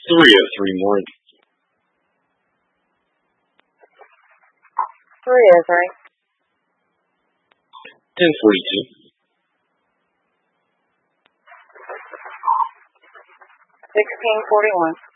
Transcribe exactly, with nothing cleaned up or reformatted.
three oh three more. three oh three. ten forty-two. sixteen forty-one.